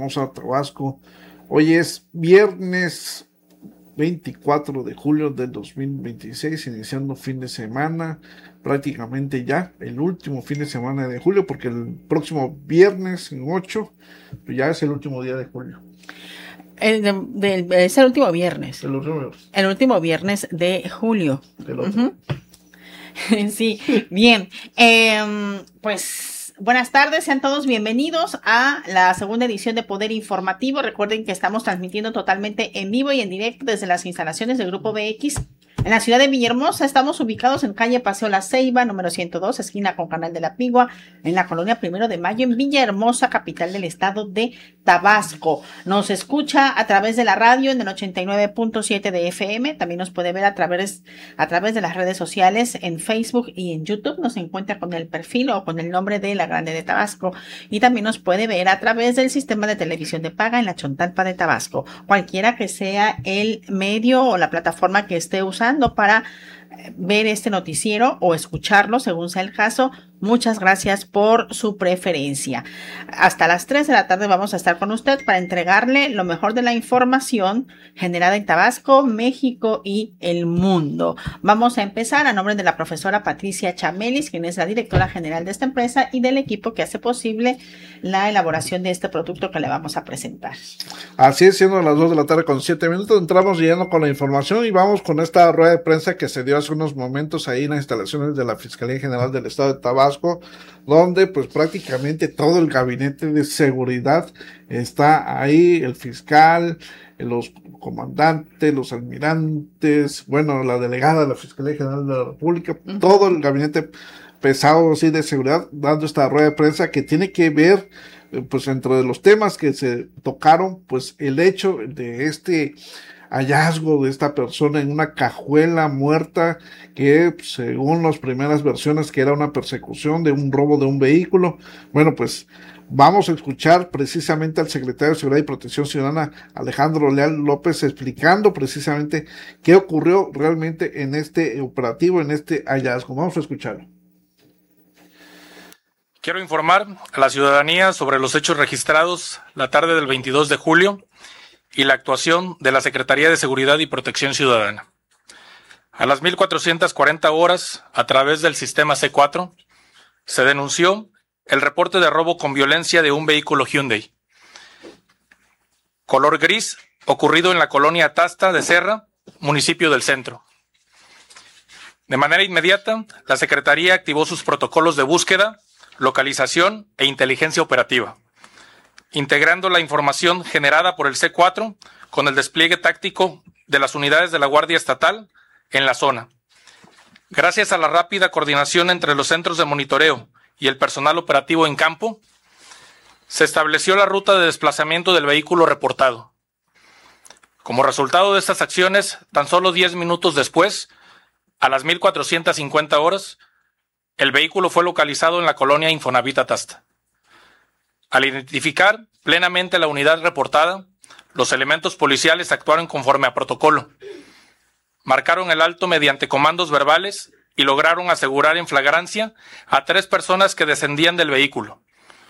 hermosa Tabasco. Hoy es viernes 24 de julio del 2026, iniciando fin de semana, prácticamente ya el último fin de semana de julio, porque el próximo viernes en 8, pues ya es el último día de julio. Es el último viernes. El último viernes de julio. Uh-huh. Sí, bien. Pues buenas tardes, sean todos bienvenidos a la segunda edición de Poder Informativo. Recuerden que estamos transmitiendo totalmente en vivo y en directo desde las instalaciones del Grupo BX en la ciudad de Villahermosa. Estamos ubicados en calle Paseo La Ceiba, número 102, esquina con Canal de la Pigua, en la colonia 1 de Mayo, en Villahermosa, capital del estado de Tabasco. Nos escucha a través de la radio en el 89.7 de FM. También nos puede ver a través de las redes sociales en Facebook y en YouTube. Nos encuentra con el perfil o con el nombre de La Grande de Tabasco. Y también nos puede ver a través del sistema de televisión de paga en la Chontalpa de Tabasco. Cualquiera que sea el medio o la plataforma que esté usando para ver este noticiero o escucharlo, según sea el caso. Muchas gracias por su preferencia. Hasta las 3 de la tarde vamos a estar con usted para entregarle lo mejor de la información generada en Tabasco, México y el mundo. Vamos a empezar a nombre de la profesora Patricia Chamelis, quien es la directora general de esta empresa, y del equipo que hace posible la elaboración de este producto que le vamos a presentar. Así es, siendo las 2 de la tarde con 7 minutos, entramos llegando con la información y vamos con esta rueda de prensa que se dio hace unos momentos ahí en las instalaciones de la Fiscalía General del Estado de Tabasco, donde pues prácticamente todo el gabinete de seguridad está ahí, el fiscal, los comandantes, los almirantes, bueno, la delegada de la Fiscalía General de la República, todo el gabinete pesado así de seguridad, dando esta rueda de prensa que tiene que ver, pues entre los temas que se tocaron, pues el hecho de este hallazgo de esta persona en una cajuela muerta que según las primeras versiones que era una persecución de un robo de un vehículo. Bueno, pues vamos a escuchar precisamente al secretario de Seguridad y Protección Ciudadana, Alejandro Leal López, explicando precisamente qué ocurrió realmente en este operativo, en este hallazgo. Vamos a escucharlo. Quiero informar a la ciudadanía sobre los hechos registrados la tarde del 22 de julio y la actuación de la Secretaría de Seguridad y Protección Ciudadana. A las 1440 horas, a través del sistema C4, se denunció el reporte de robo con violencia de un vehículo Hyundai color gris ocurrido en la colonia Atasta de Serra, municipio del Centro. De manera inmediata, la Secretaría activó sus protocolos de búsqueda, localización e inteligencia operativa, integrando la información generada por el C4 con el despliegue táctico de las unidades de la Guardia Estatal en la zona. Gracias a la rápida coordinación entre los centros de monitoreo y el personal operativo en campo, se estableció la ruta de desplazamiento del vehículo reportado. Como resultado de estas acciones, tan solo 10 minutos después, a las 1450 horas, el vehículo fue localizado en la colonia Infonavit Atasta. Al identificar plenamente la unidad reportada, los elementos policiales actuaron conforme a protocolo. Marcaron el alto mediante comandos verbales y lograron asegurar en flagrancia a 3 personas que descendían del vehículo,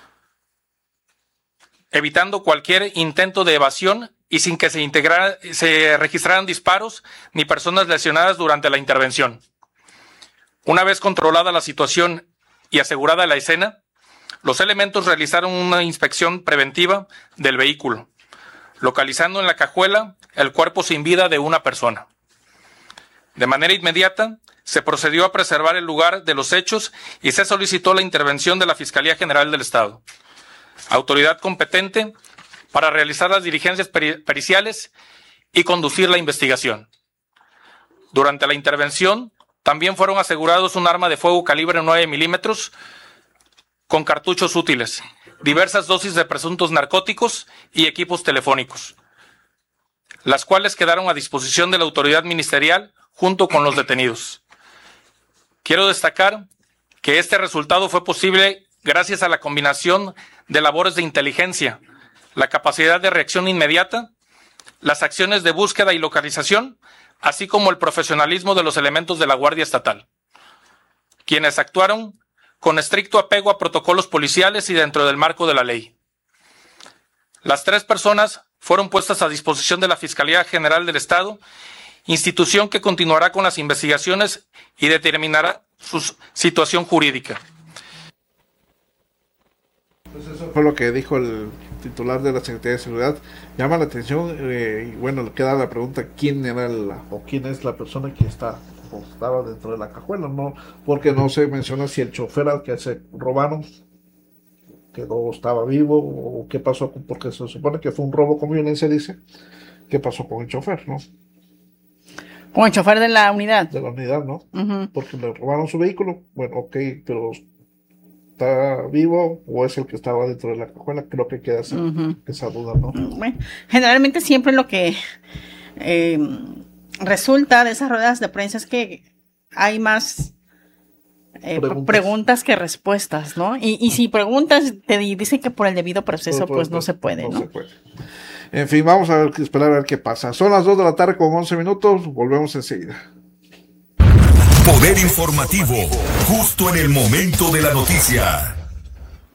evitando cualquier intento de evasión y sin que se registraran disparos ni personas lesionadas durante la intervención. Una vez controlada la situación y asegurada la escena, los elementos realizaron una inspección preventiva del vehículo, localizando en la cajuela el cuerpo sin vida de una persona. De manera inmediata, se procedió a preservar el lugar de los hechos y se solicitó la intervención de la Fiscalía General del Estado, autoridad competente para realizar las diligencias periciales y conducir la investigación. Durante la intervención, también fueron asegurados un arma de fuego calibre 9 milímetros con cartuchos útiles, diversas dosis de presuntos narcóticos y equipos telefónicos, las cuales quedaron a disposición de la autoridad ministerial junto con los detenidos. Quiero destacar que este resultado fue posible gracias a la combinación de labores de inteligencia, la capacidad de reacción inmediata, las acciones de búsqueda y localización, así como el profesionalismo de los elementos de la Guardia Estatal, quienes actuaron con estricto apego a protocolos policiales y dentro del marco de la ley. Las 3 personas fueron puestas a disposición de la Fiscalía General del Estado, institución que continuará con las investigaciones y determinará su situación jurídica. Pues eso fue lo que dijo el titular de la Secretaría de Seguridad. Llama la atención y bueno, queda la pregunta: ¿quién era quién es la persona que estaba dentro de la cajuela? No, porque no se menciona si el chofer al que se robaron estaba vivo o qué pasó, porque se supone que fue un robo con violencia, dice. ¿Qué pasó con el chofer, no? Con el chofer de la unidad. De la unidad, ¿no? Uh-huh. Porque le robaron su vehículo. Bueno, ok, pero ¿está vivo o es el que estaba dentro de la cajuela? Creo que queda esa duda, ¿no? Bueno, generalmente siempre lo que resulta de esas ruedas de prensa es que hay más preguntas que respuestas, ¿no? Y si preguntas, te dicen que por el debido proceso, pues no se puede, ¿no? Se puede. En fin, vamos a esperar a ver qué pasa. Son las 2 de la tarde con 11 minutos, volvemos enseguida. Poder informativo, justo en el momento de la noticia.